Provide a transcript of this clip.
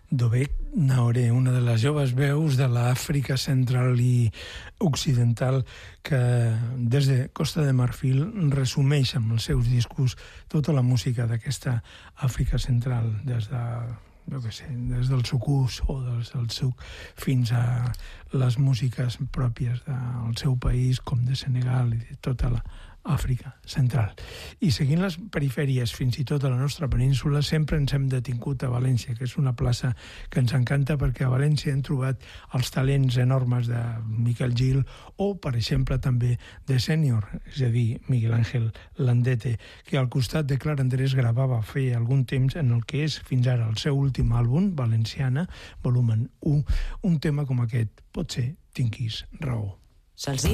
Dobek Naoré, una de les joves veus de l'Àfrica central i occidental que des de Costa de Marfil resumeix amb els seus discos tota la música d'aquesta Àfrica central, des del sukús o des del souk fins a les músiques pròpies del seu país, com de Senegal i de tota l'Àfrica central. I seguint les perifèries fins i tot a la nostra península, sempre ens hem detingut a València, que és una plaça que ens encanta perquè a València hem trobat els talents enormes de Miquel Gil o, per exemple, també de Sènior, és a dir, Miguel Ángel Landete, que al costat de Clara Andrés gravava fer algun temps en el que és fins ara el seu últim àlbum, Valenciana, volumen 1, un tema com aquest, Potser tinguis raó. Salsina.